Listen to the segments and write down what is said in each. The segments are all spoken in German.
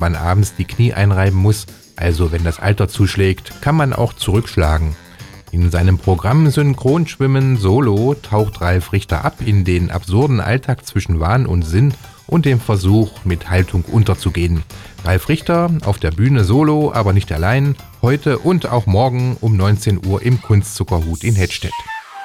man abends die Knie einreiben muss, also wenn das Alter zuschlägt, kann man auch zurückschlagen. In seinem Programm Synchronschwimmen Solo taucht Ralf Richter ab in den absurden Alltag zwischen Wahn und Sinn und dem Versuch, mit Haltung unterzugehen. Ralf Richter auf der Bühne solo, aber nicht allein, heute und auch morgen um 19 Uhr im Kunstzuckerhut in Hettstedt.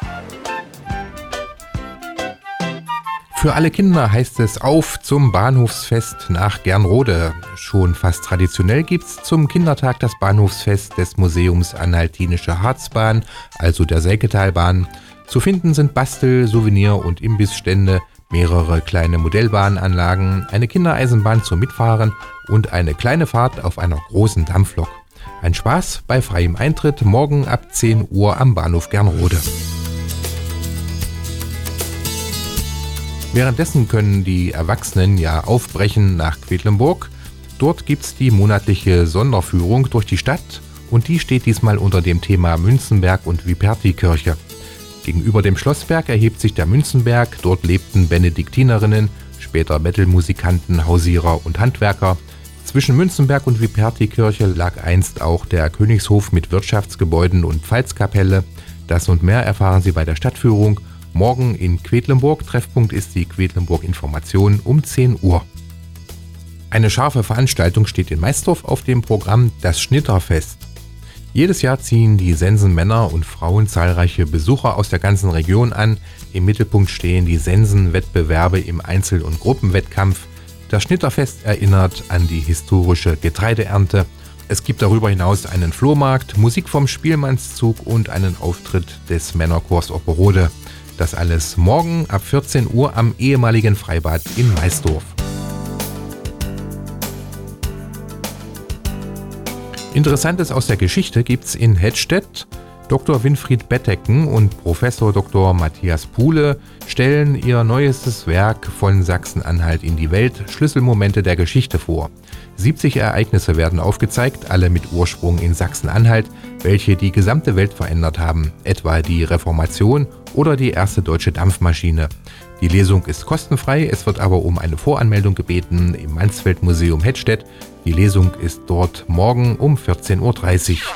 Für alle Kinder heißt es auf zum Bahnhofsfest nach Gernrode. Schon fast traditionell gibt's zum Kindertag das Bahnhofsfest des Museums Anhaltinische Harzbahn, also der Selketalbahn. Zu finden sind Bastel-, Souvenir- und Imbissstände, mehrere kleine Modellbahnanlagen, eine Kindereisenbahn zum Mitfahren und eine kleine Fahrt auf einer großen Dampflok. Ein Spaß bei freiem Eintritt morgen ab 10 Uhr am Bahnhof Gernrode. Währenddessen können die Erwachsenen ja aufbrechen nach Quedlinburg. Dort gibt's die monatliche Sonderführung durch die Stadt und die steht diesmal unter dem Thema Münzenberg und Viperti-Kirche. Gegenüber dem Schlossberg erhebt sich der Münzenberg, dort lebten Benediktinerinnen, später Bettelmusikanten, Hausierer und Handwerker. Zwischen Münzenberg und Viperti-Kirche lag einst auch der Königshof mit Wirtschaftsgebäuden und Pfalzkapelle. Das und mehr erfahren Sie bei der Stadtführung. Morgen in Quedlinburg. Treffpunkt ist die Quedlinburg Information um 10 Uhr. Eine scharfe Veranstaltung steht in Maisdorf auf dem Programm, das Schnitterfest. Jedes Jahr ziehen die Sensenmänner und Frauen zahlreiche Besucher aus der ganzen Region an. Im Mittelpunkt stehen die Sensenwettbewerbe im Einzel- und Gruppenwettkampf. Das Schnitterfest erinnert an die historische Getreideernte. Es gibt darüber hinaus einen Flohmarkt, Musik vom Spielmannszug und einen Auftritt des Männerchors Opperode. Das alles morgen ab 14 Uhr am ehemaligen Freibad in Maisdorf. Interessantes aus der Geschichte gibt's in Hettstedt. Dr. Winfried Bettecken und Professor Dr. Matthias Puhle stellen ihr neuestes Werk von Sachsen-Anhalt in die Welt, Schlüsselmomente der Geschichte vor. 70 Ereignisse werden aufgezeigt, alle mit Ursprung in Sachsen-Anhalt, welche die gesamte Welt verändert haben, etwa die Reformation oder die erste deutsche Dampfmaschine. Die Lesung ist kostenfrei, es wird aber um eine Voranmeldung gebeten im Mansfeld-Museum Hettstedt. Die Lesung ist dort morgen um 14.30 Uhr.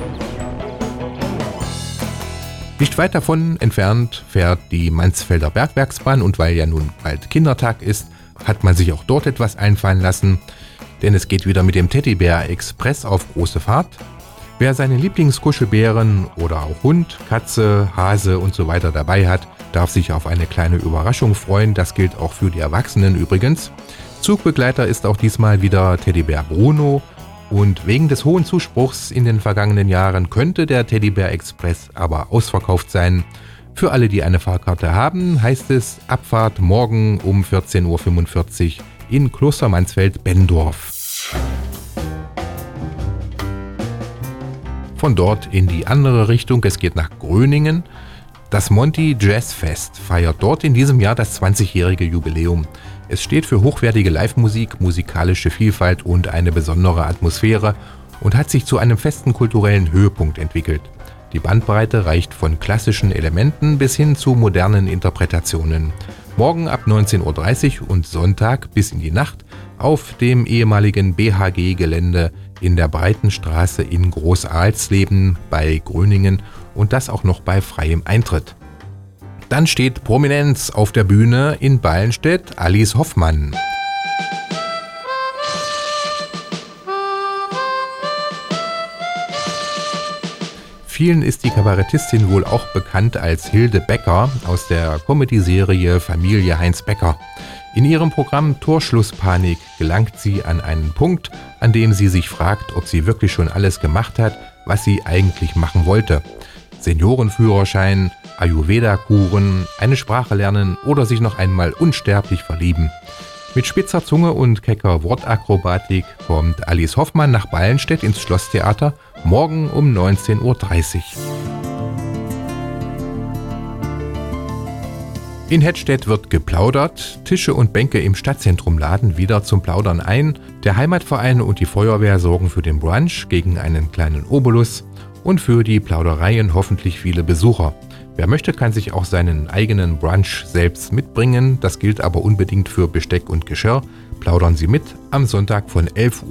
Nicht weit davon entfernt fährt die Mansfelder Bergwerksbahn und weil ja nun bald Kindertag ist, hat man sich auch dort etwas einfallen lassen, denn es geht wieder mit dem Teddybär Express auf große Fahrt. Wer seine Lieblingskuschelbären oder auch Hund, Katze, Hase und so weiter dabei hat, darf sich auf eine kleine Überraschung freuen. Das gilt auch für die Erwachsenen übrigens. Zugbegleiter ist auch diesmal wieder Teddybär Bruno. Und wegen des hohen Zuspruchs in den vergangenen Jahren könnte der Teddybär Express aber ausverkauft sein. Für alle, die eine Fahrkarte haben, heißt es Abfahrt morgen um 14.45 Uhr in Kloster Mansfeld-Benndorf. Von dort in die andere Richtung, es geht nach Gröningen. Das Monty Jazz Fest feiert dort in diesem Jahr das 20-jährige Jubiläum. Es steht für hochwertige Live-Musik, musikalische Vielfalt und eine besondere Atmosphäre und hat sich zu einem festen kulturellen Höhepunkt entwickelt. Die Bandbreite reicht von klassischen Elementen bis hin zu modernen Interpretationen. Morgen ab 19.30 Uhr und Sonntag bis in die Nacht auf dem ehemaligen BHG-Gelände in der Breitenstraße in Groß-Alsleben bei Gröningen und das auch noch bei freiem Eintritt. Dann steht Prominenz auf der Bühne in Ballenstedt, Alice Hoffmann. Vielen ist die Kabarettistin wohl auch bekannt als Hilde Becker aus der Comedy-Serie Familie Heinz Becker. In ihrem Programm Torschlusspanik gelangt sie an einen Punkt, an dem sie sich fragt, ob sie wirklich schon alles gemacht hat, was sie eigentlich machen wollte. Seniorenführerschein, Ayurveda-Kuren, eine Sprache lernen oder sich noch einmal unsterblich verlieben. Mit spitzer Zunge und kecker Wortakrobatik kommt Alice Hoffmann nach Ballenstedt ins Schlosstheater morgen um 19.30 Uhr. In Hettstedt wird geplaudert, Tische und Bänke im Stadtzentrum laden wieder zum Plaudern ein. Der Heimatverein und die Feuerwehr sorgen für den Brunch gegen einen kleinen Obolus und für die Plaudereien hoffentlich viele Besucher. Wer möchte, kann sich auch seinen eigenen Brunch selbst mitbringen. Das gilt aber unbedingt für Besteck und Geschirr. Plaudern Sie mit am Sonntag von 11 Uhr